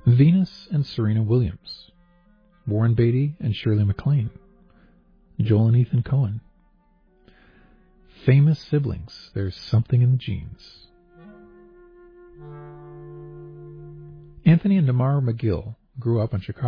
Venus and Serena Williams, Warren Beatty and Shirley MacLaine, Joel and Ethan Coen. Famous siblings, there's something in the genes. Anthony and Damara McGill grew up on Chicago